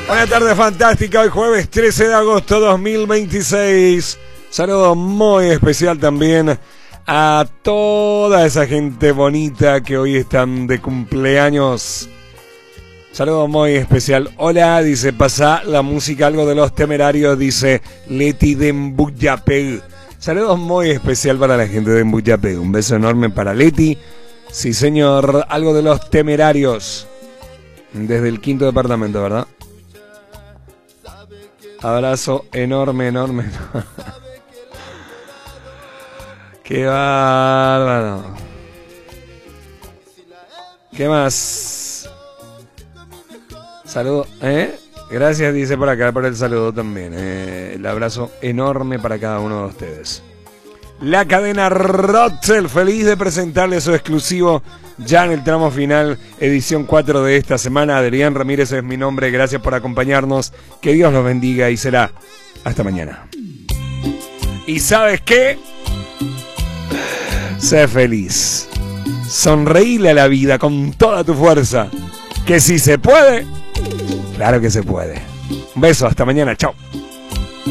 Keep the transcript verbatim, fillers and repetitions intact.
Una tarde fantástica, hoy jueves trece de agosto dos mil veintiséis. Saludo muy especial también a toda esa gente bonita que hoy están de cumpleaños. Saludo muy especial. Hola, dice, pasa la música, algo de Los Temerarios, dice Leti de Mbuyapeg. Saludos muy especial para la gente de Mbuyapeg. Un beso enorme para Leti. Sí, señor, algo de Los Temerarios. Desde el quinto departamento, ¿verdad? Abrazo enorme, enorme. Qué bárbaro. ¿Qué más? Saludo, ¿eh? Gracias, dice por acá, por el saludo también. Eh, el abrazo enorme para cada uno de ustedes. La cadena Rotzel, feliz de presentarles su exclusivo ya en el tramo final, edición cuatro de esta semana. Adrián Ramírez es mi nombre, gracias por acompañarnos. Que Dios los bendiga y será hasta mañana. ¿Y sabes qué? Sé feliz. Sonreíle a la vida con toda tu fuerza. Que si se puede, claro que se puede. Un beso, hasta mañana, chao.